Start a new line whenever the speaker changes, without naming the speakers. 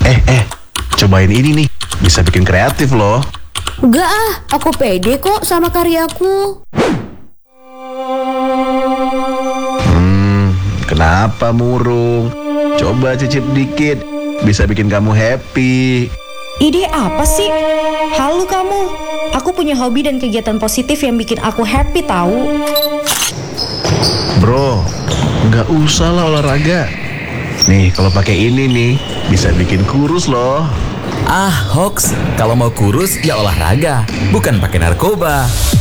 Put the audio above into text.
Cobain ini nih, bisa bikin kreatif loh.
Enggak ah, aku pede kok sama karyaku.
Kenapa murung? Coba cicip dikit, bisa bikin kamu happy.
Ide apa sih? Halo kamu, aku punya hobi dan kegiatan positif yang bikin aku happy tahu.
Bro, nggak usah lah olahraga. Nih, kalau pakai ini nih, bisa bikin kurus loh.
Ah, hoax. Kalau mau kurus ya olahraga, bukan pakai narkoba.